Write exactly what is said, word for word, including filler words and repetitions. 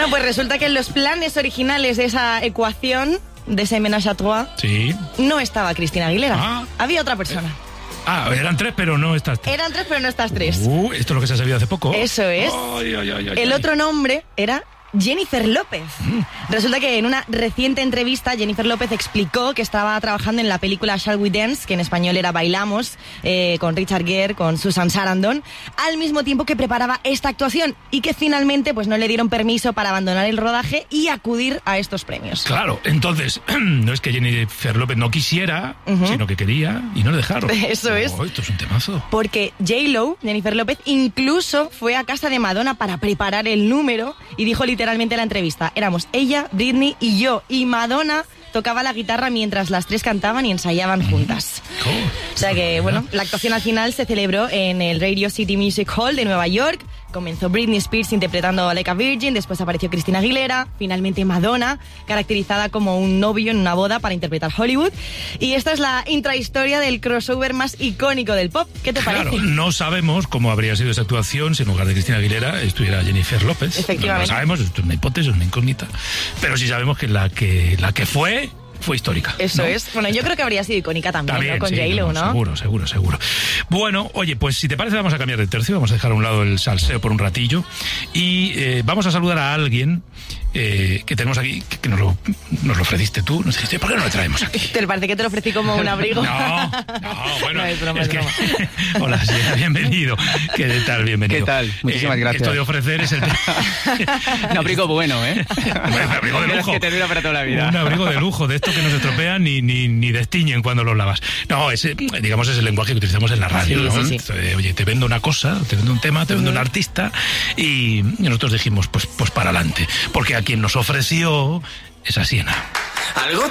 Bueno, pues resulta que en los planes originales de esa ecuación, de ese ménage à trois, sí, no estaba Cristina Aguilera. Ah. Había otra persona. Ah, eran tres, pero no estas tres. Eran tres, pero no estas tres. Uh, esto es lo que se ha sabido hace poco. Eso es. Ay, ay, ay, ay, El ay. otro nombre era Jennifer López. Mm. Resulta que en una reciente entrevista Jennifer López explicó que estaba trabajando en la película Shall We Dance, que en español era Bailamos, eh, con Richard Gere, con Susan Sarandon, al mismo tiempo que preparaba esta actuación y que finalmente pues no le dieron permiso para abandonar el rodaje y acudir a estos premios. Claro, entonces no es que Jennifer López no quisiera, uh-huh. sino que quería y no le dejaron. Eso oh, es. Esto es un temazo. Porque J-Lo, Jennifer López, incluso fue a casa de Madonna para preparar el número y dijo literalmente en la entrevista, éramos ella, Britney y yo, y Madonna tocaba la guitarra mientras las tres cantaban y ensayaban juntas. Oh, o sea que, bueno, la actuación al final se celebró en el Radio City Music Hall de Nueva York. Comenzó Britney Spears interpretando Like a Virgin, después apareció Cristina Aguilera, finalmente Madonna, caracterizada como un novio en una boda para interpretar Hollywood. Y esta es la intrahistoria del crossover más icónico del pop. ¿Qué te claro, parece? No sabemos cómo habría sido esa actuación si en lugar de Cristina Aguilera estuviera Jennifer López. Efectivamente. No lo sabemos, esto es una hipótesis, una incógnita. Pero sí sabemos que la que, la que fue... fue histórica. Eso ¿no? es. Bueno, yo creo que habría sido icónica también, también ¿no? Con sí, J-Lo, ¿no? Seguro, seguro, seguro. Bueno, oye, pues si te parece vamos a cambiar de tercio, vamos a dejar a un lado el salseo por un ratillo y eh, vamos a saludar a alguien eh, que tenemos aquí, que, que nos, lo, nos lo ofreciste tú, nos dijiste, ¿por qué no lo traemos aquí? ¿Te parece que te lo ofrecí como un abrigo? No, no, bueno, no, es broma, es es broma. que... Hola, sí, bienvenido. ¿Qué tal? Bienvenido. ¿Qué tal? Muchísimas eh, gracias. Esto de ofrecer es el... un abrigo bueno, ¿eh? Un abrigo de lujo. Que te dura para toda la vida. Un abrigo de lujo, de esto que no se estropean ni, ni, ni destiñen cuando los lavas. No, ese, digamos, es el lenguaje que utilizamos en la radio, sí, ¿no? Sí, sí. Oye, te vendo una cosa, te vendo un tema, te vendo uh-huh. un artista y nosotros dijimos, pues, pues para adelante. Porque a quien nos ofreció esa Siena. ¿Algo?